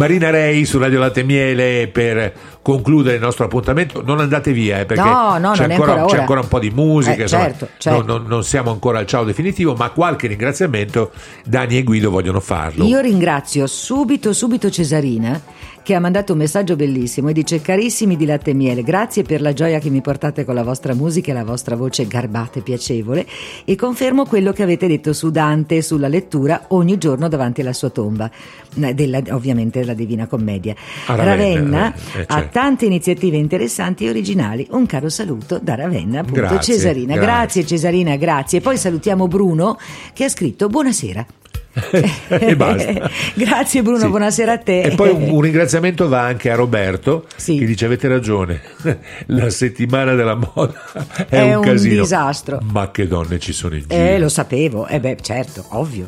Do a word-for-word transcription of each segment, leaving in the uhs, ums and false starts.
Marina Rei su Radio Latte e Miele per concludere il nostro appuntamento. Non andate via, eh, perché no, no, c'è, non ancora, ancora c'è ancora un po' di musica, eh, insomma, certo, certo. Non, non, non siamo ancora al ciao definitivo, ma qualche ringraziamento Dani e Guido vogliono farlo. Io ringrazio subito subito Cesarina, che ha mandato un messaggio bellissimo e dice: carissimi di Latte e Miele, grazie per la gioia che mi portate con la vostra musica e la vostra voce garbata e piacevole, e confermo quello che avete detto su Dante e sulla lettura ogni giorno davanti alla sua tomba, della, ovviamente della Divina Commedia. A Ravenna, Ravenna eh, eh, ha certo. tante iniziative interessanti e originali. Un caro saluto da Ravenna, appunto. Grazie, Cesarina, grazie. grazie Cesarina, grazie. E poi salutiamo Bruno, che ha scritto: buonasera. E basta. Grazie Bruno, Sì. buonasera a te. E poi un, un ringraziamento va anche a Roberto, Sì. che dice: avete ragione, la settimana della moda è, È un, un casino, disastro. ma che donne ci sono in giro. Eh, lo sapevo, eh beh, certo, ovvio.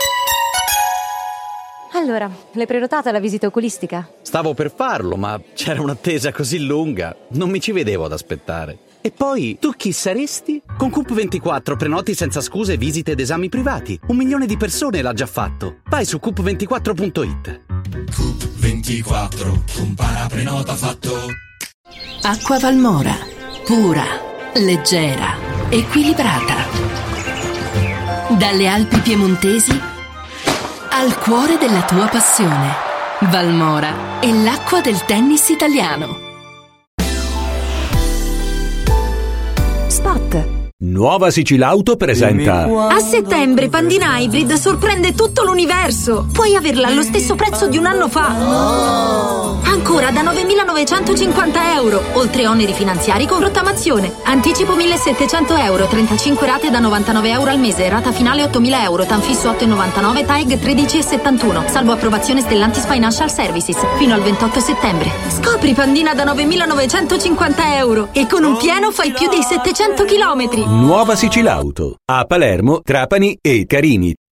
Allora, l'hai prenotata la visita oculistica? Stavo per farlo, ma c'era un'attesa così lunga, non mi ci vedevo ad aspettare. E poi, tu chi saresti? Con Coop ventiquattro prenoti senza scuse visite ed esami privati. Un milione di persone l'ha già fatto. Vai su coop ventiquattro punto it. Coop ventiquattro, compara prenota fatto. Acqua Valmora, pura, leggera, equilibrata. Dalle Alpi piemontesi al cuore della tua passione. Valmora è l'acqua del tennis italiano. Spot. Nuova Sicilauto presenta A settembre Pandina Hybrid sorprende tutto l'universo. Puoi averla allo stesso prezzo di un anno fa. Ancora da novemilanovecentocinquanta euro, oltre oneri finanziari con rottamazione. Anticipo millesettecento euro, trentacinque rate da novantanove euro al mese, rata finale ottomila euro, tanfisso otto virgola novantanove, T A E G tredici virgola settantuno, salvo approvazione Stellantis Financial Services, fino al ventotto settembre. Scopri Pandina da novemilanovecentocinquanta euro e con un pieno fai più dei settecento chilometri. Nuova Sicilauto a Palermo, Trapani e Carini.